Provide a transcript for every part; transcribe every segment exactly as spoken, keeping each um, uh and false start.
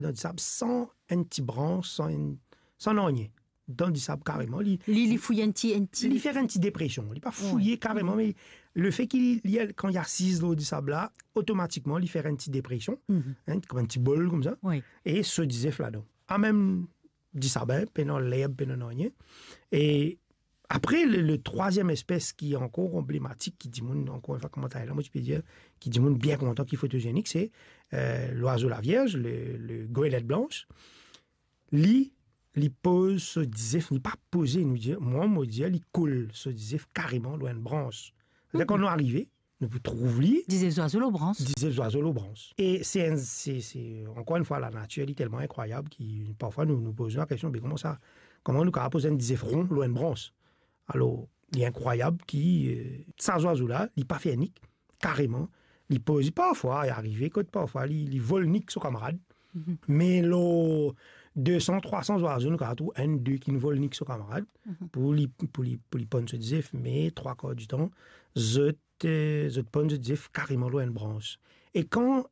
dans du sable sans un petit branche, sans un, sans un rien. Dans du sable carrément. Il, il fouille un petit, un petit... Il fait une petite dépression. Il n'est pas fouillé ouais. carrément, mmh. mais le fait qu'il y a, quand il y a six l'eau du sable là, automatiquement, il fait une petite dépression, mmh. hein, comme un petit bol comme ça, oui. et se disait là-dedans. En même du sable, pendant l'herbe, pendant rien. Et après, le, le troisième espèce qui est encore emblématique, qui dit, encore une fois, comment là, moi, tu peux dire, qui dit bien content qu'il est photogénique, c'est euh, l'oiseau la vierge, le, le goélette blanche. Lui, il pose ce disif, il n'est pas posé, nous dire, moi, moi, dire, il coule ce disif carrément loin de branche. C'est-à-dire qu'on est arrivé, nous trouvons lui. Disait oiseaux l'obranche. Disait oiseaux l'obranche. Et c'est, c'est, c'est, encore une fois, la nature, elle est tellement incroyable qu'il, parfois, nous nous posons la question, mais comment ça, comment nous, quand on pose un disif rond loin de branche? Alors, il est incroyable qui, euh, ces oiseaux-là, il n'est pas fait nique, carrément. Il pose, parfois, il est arrivé, parfois, il, il vole nique son camarade. Mm-hmm. Mais là, deux cents, trois cents oiseaux, nous avons un, deux qui nous volent nique son camarade mm-hmm. pour lui, pour lui, pour lui pondre ce disif, mais trois quarts du temps, je te pondre ce disif carrément loin de branche. Et quand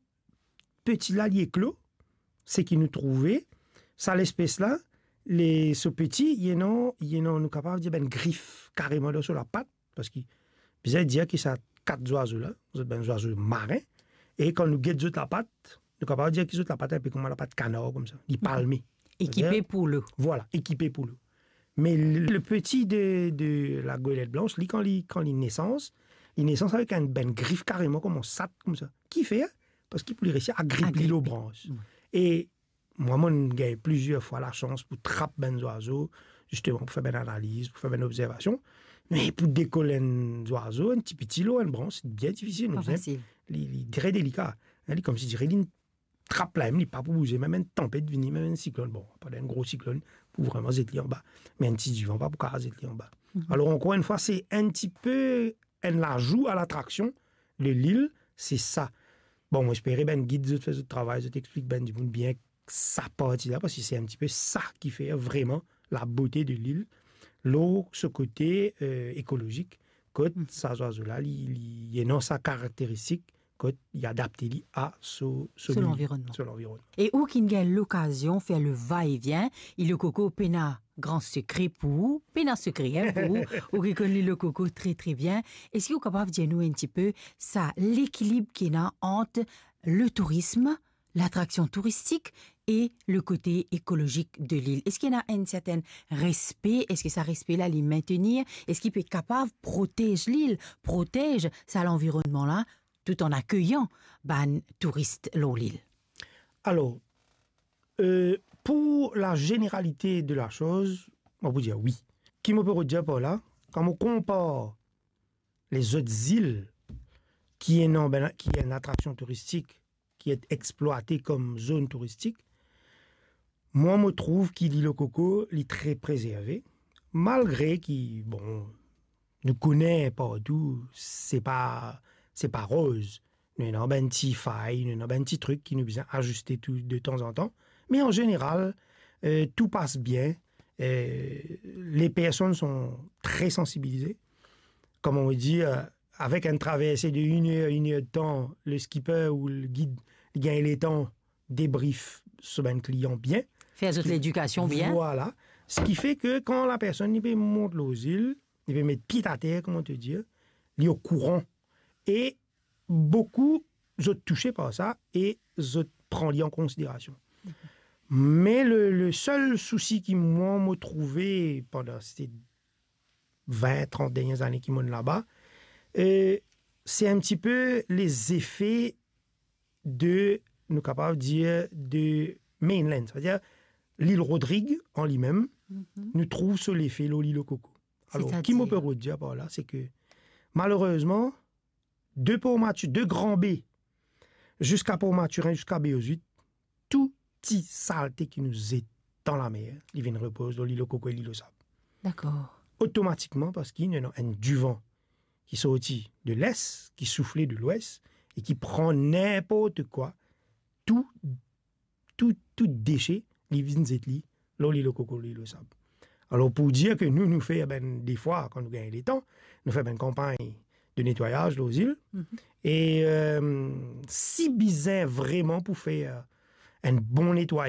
petit là, il est clos, c'est qu'il nous trouvait, ça l'espèce-là, les, ce petit, il est non, il est non, nous capable de dire ben griffe carrément là sur la patte, parce qu'il bizarre dire qu'il a quatre oiseaux là, c'est ben oiseaux marins, et quand nous guette la patte, nous capable de dire qu'ils ont la patte un peu comme la patte canard comme ça, il palmé. Équipé pour l'eau. Voilà, équipé pour l'eau. Mais le, le petit de, de la goélette blanche, lui quand il quand il naissance, il naissance avec un ben griffe carrément comme un sac comme ça. Qui fait parce qu'il peut réussir à gripper l'eau branche. Mmh. Et moi, j'ai eu plusieurs fois la chance pour trapper ben oiseaux, justement pour faire une analyse, pour faire une observation. Mais pour décoller un oiseau, un petit petit lot, une branche, c'est bien difficile. Pas facile. Il est très délicat. Il est comme si je dirais, il trappe là, il n'est pas pour bouger, même une tempête venir, même un cyclone. Bon, pas un gros cyclone pour vraiment zétli en bas, mais un petit du vent, pas pour carrer zétli en bas. Mm-hmm. Alors, encore une fois, c'est un petit peu un ajout à l'attraction de l'île, c'est ça. Bon, moi, j'espérais ben guide de faire ce travail, je t'explique ben du monde bien ça partie là, parce que c'est un petit peu ça qui fait vraiment la beauté de l'île. L'eau, ce côté euh, écologique, quand mm. ça oiseau-là, il y a non sa caractéristique, quand il adapte à ce, ce sur l'environnement. l'environnement. Et où qu'il y a l'occasion de faire le va-et-vient, il le coco pena grand secret pour pena secret hein, pour ou qui connaît le coco très très bien. Est-ce que vous êtes capable de dire nous un petit peu ça l'équilibre qu'il y a entre le tourisme, l'attraction touristique et le côté écologique de l'île? Est-ce qu'il y a un certain respect? Est-ce que ça respect-là, les maintenir? Est-ce qu'il peut être capable de protéger l'île, protège ça l'environnement-là, tout en accueillant ben, touristes dans l'île? Alors, euh, pour la généralité de la chose, on peut dire oui. Qui me peut dire par là, quand on compare les autres îles qui est, non, ben, qui est une attraction touristique, qui est exploité comme zone touristique, moi, je trouve que l'île au Coco est très préservé, malgré qu'il, bon, nous connaît partout, c'est pas, c'est pas rose. Nous avons un petit faille, nous avons un petit truc qui nous besoin ajuster tout de temps en temps. Mais en général, euh, tout passe bien. Euh, les personnes sont très sensibilisées. Comme on dit, euh, avec un traversée de une heure, une heure de temps, le skipper ou le guide gagne les temps, débrief sur un client bien. Faire toute l'éducation bien. Voilà. Ce qui fait que quand la personne il peut monter aux îles, il peut mettre pied à terre, comment te dire, il est au courant. Et beaucoup, je touché par ça et je prends en considération. Mm-hmm. Mais le, le seul souci qui moi m'a trouvé pendant ces vingt, trente dernières années qui m'ont là-bas, euh, c'est un petit peu les effets de, nous capables de dire, de mainland. C'est-à-dire, l'île Rodrigue, en lui-même, mm-hmm. nous trouve sur l'effet de l'île au Coco. Alors, qui me peut dire par là, c'est que, malheureusement, de Port-Mathurin, de Grand B, jusqu'à Port-Mathurin, jusqu'à B O huit, tout petit saleté qui nous est dans la mer, il vient repose dans l'île au Coco et l'île au Sable. D'accord. Automatiquement, parce qu'il y a un du vent qui sortit de l'est, qui soufflait de l'ouest, et qui prend n'importe quoi, tout, tout, tout déchet, les vignes et les l'île au Coco, l'île au Sable. Alors, pour dire que nous, nous faisons, ben, des fois, quand nous gagnons les temps, nous faisons une campagne de nettoyage aux îles. Mm-hmm. Et euh, si bizarre vraiment pour faire un bon nettoyage.